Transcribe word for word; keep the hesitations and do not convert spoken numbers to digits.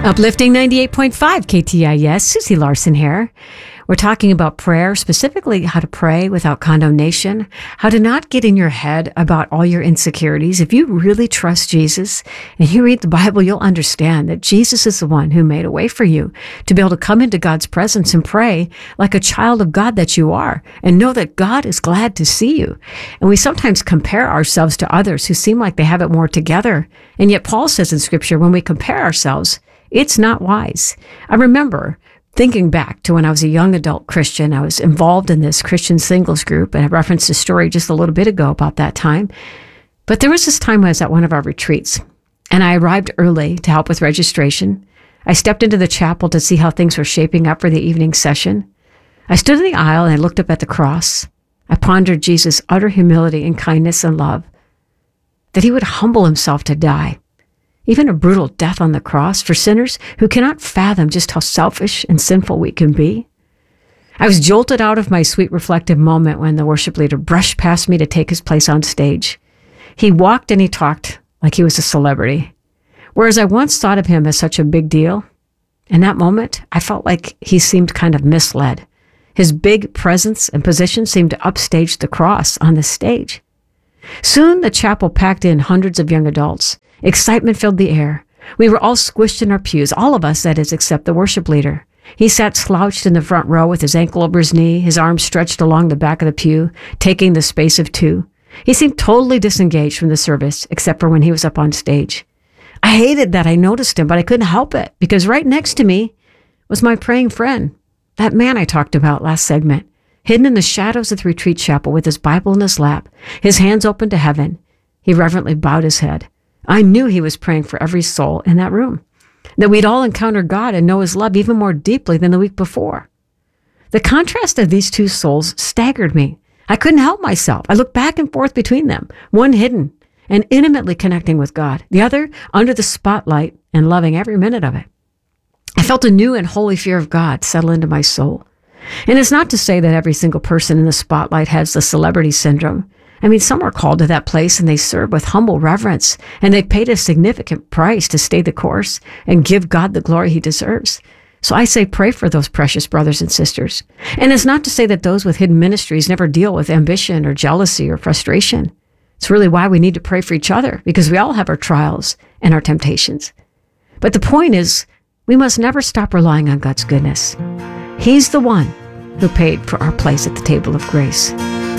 Uplifting ninety-eight point five K T I S, Susie Larson here. We're talking about prayer, specifically how to pray without condemnation, how to not get in your head about all your insecurities. If you really trust Jesus and you read the Bible, you'll understand that Jesus is the one who made a way for you to be able to come into God's presence and pray like a child of God that you are, and know that God is glad to see you. And we sometimes compare ourselves to others who seem like they have it more together. And yet Paul says in Scripture, when we compare ourselves, it's not wise. I remember thinking back to when I was a young adult Christian. I was involved in this Christian singles group, and I referenced a story just a little bit ago about that time. But there was this time when I was at one of our retreats, and I arrived early to help with registration. I stepped into the chapel to see how things were shaping up for the evening session. I stood in the aisle and I looked up at the cross. I pondered Jesus' utter humility and kindness and love, that he would humble himself to die, even a brutal death on the cross for sinners who cannot fathom just how selfish and sinful we can be. I was jolted out of my sweet reflective moment when the worship leader brushed past me to take his place on stage. He walked and he talked like he was a celebrity, whereas I once thought of him as such a big deal. In that moment, I felt like he seemed kind of misled. His big presence and position seemed to upstage the cross on the stage. Soon the chapel packed in hundreds of young adults. Excitement filled the air. We were all squished in our pews, all of us, that is, except the worship leader. He sat slouched in the front row with his ankle over his knee, his arms stretched along the back of the pew, taking the space of two. He seemed totally disengaged from the service, except for when he was up on stage. I hated that I noticed him, but I couldn't help it, because right next to me was my praying friend, that man I talked about last segment, hidden in the shadows of the retreat chapel with his Bible in his lap, his hands open to heaven. He reverently bowed his head. I knew he was praying for every soul in that room, that we'd all encounter God and know his love even more deeply than the week before. The contrast of these two souls staggered me. I couldn't help myself. I looked back and forth between them, one hidden and intimately connecting with God, the other under the spotlight and loving every minute of it. I felt a new and holy fear of God settle into my soul. And it's not to say that every single person in the spotlight has the celebrity syndrome. I mean, some are called to that place and they serve with humble reverence, and they paid a significant price to stay the course and give God the glory he deserves. So I say pray for those precious brothers and sisters. And it's not to say that those with hidden ministries never deal with ambition or jealousy or frustration. It's really why we need to pray for each other, because we all have our trials and our temptations. But the point is, we must never stop relying on God's goodness. He's the one who paid for our place at the table of grace.